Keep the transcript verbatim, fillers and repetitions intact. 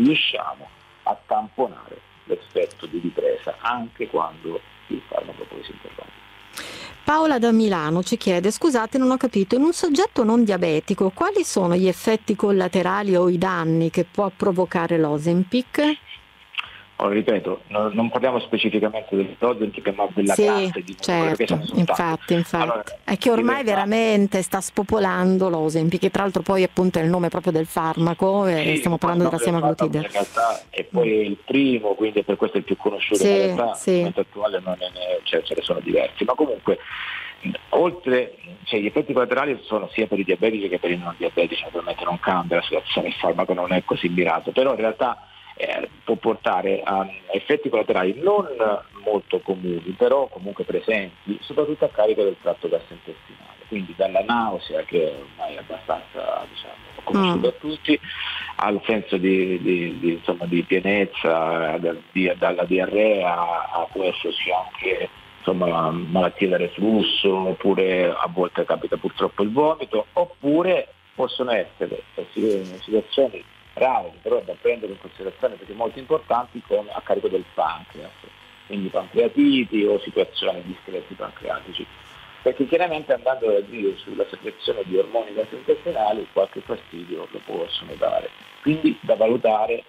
riusciamo a tamponare l'effetto di ripresa anche quando il farmaco poi si interrompe. Paola da Milano ci chiede: scusate, non ho capito, in un soggetto non diabetico quali sono gli effetti collaterali o i danni che può provocare l'Ozempic? Oh, ripeto, no, non parliamo specificamente del Ozempic, ma della Sì, classe di molecole, perché ce certo, ne sono tante. infatti, infatti. Allora, È che ormai in realtà, veramente sta spopolando l'Ozempic, che tra l'altro poi appunto è il nome proprio del farmaco, e sì, stiamo poi il parlando della nome del farmaco semaglutide. in realtà è poi il primo, quindi per questo è il più conosciuto, ma in Sì, realtà al sì. momento attuale non è, cioè, ce ne sono diversi. Ma comunque, oltre, cioè, gli effetti collaterali sono sia per i diabetici che per i non diabetici, naturalmente non cambia la situazione, il farmaco non è così mirato, però in realtà eh, può portare a effetti collaterali non molto comuni, però comunque presenti, soprattutto a carico del tratto gastrointestinale, quindi dalla nausea, che ormai è abbastanza, diciamo, conosciuto Mm. a tutti, al senso di, di, di, insomma, di pienezza, di, dalla diarrea a può esserci anche insomma malattie da reflusso, oppure a volte capita purtroppo il vomito, oppure possono essere situazioni rare, però da prendere in considerazione perché molto importanti, come a carico del pancreas, quindi pancreatiti o situazioni di scheletri pancreatici, perché chiaramente andando ad agire sulla secrezione di ormoni gastrointestinali qualche fastidio lo possono dare, quindi da valutare